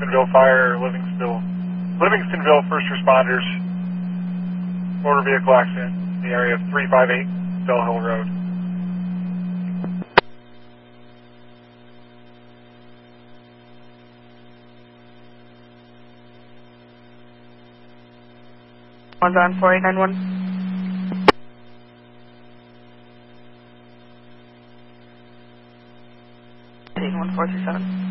Livingstonville Fire, Livingstonville First Responders, motor vehicle accident in the area of 358 Bell Hill Road. One's on 4891. 1437.